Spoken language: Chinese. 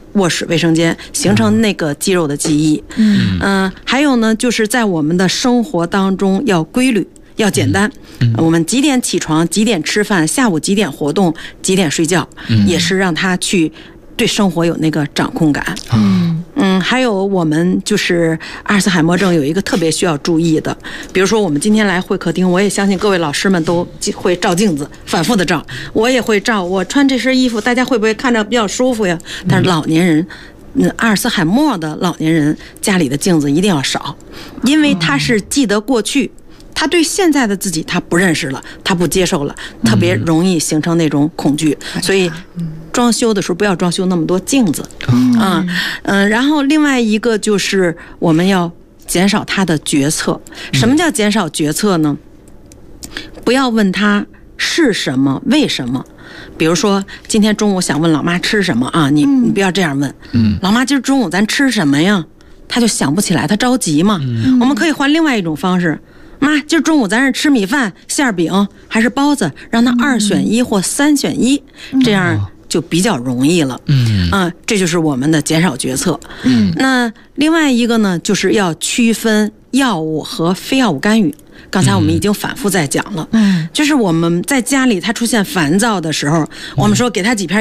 卧室卫生间，形成那个肌肉的记忆。还有呢，就是在我们的生活当中要规律，要简单。我们几点起床，几点吃饭，下午几点活动，几点睡觉，也是让他去对生活有那个掌控感。还有我们就是阿尔茨海默症有一个特别需要注意的，比如说我们今天来会客厅，我也相信各位老师们都会照镜子，反复的照，我也会照，我穿这身衣服大家会不会看着比较舒服呀？但是老年人阿尔茨海默的老年人家里的镜子一定要少，因为他是记得过去，他对现在的自己他不认识了，他不接受了，特别容易形成那种恐惧。所以装修的时候不要装修那么多镜子。然后另外一个就是我们要减少他的决策。什么叫减少决策呢？不要问他是什么为什么。比如说今天中午想问老妈吃什么啊，你不要这样问。老妈今儿中午咱吃什么呀？他就想不起来，他着急嘛。我们可以换另外一种方式，妈今儿中午咱是吃米饭馅饼还是包子，让他2选1或3选1，这样就比较容易了。这就是我们的减少决策。那另外一个呢，就是要区分药物和非药物干预。刚才我们已经反复在讲了，就是我们在家里他出现烦躁的时候，我们说给他几片